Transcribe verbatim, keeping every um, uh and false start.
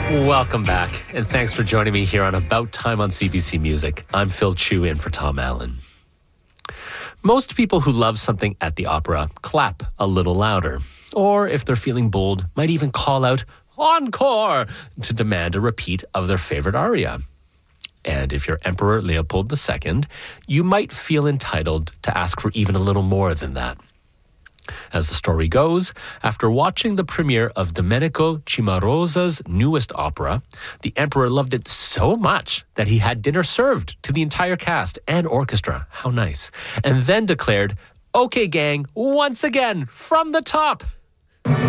Welcome back, and thanks for joining me here on About Time on C B C Music. I'm Phil Chu in for Tom Allen. Most people who love something at the opera clap a little louder, or if they're feeling bold, might even call out "Encore!" to demand a repeat of their favorite aria. And if you're Emperor Leopold the Second, you might feel entitled to ask for even a little more than that. As the story goes, after watching the premiere of Domenico Cimarosa's newest opera, the emperor loved it so much that he had dinner served to the entire cast and orchestra. How nice. And then declared, "Okay, gang, once again, from the top."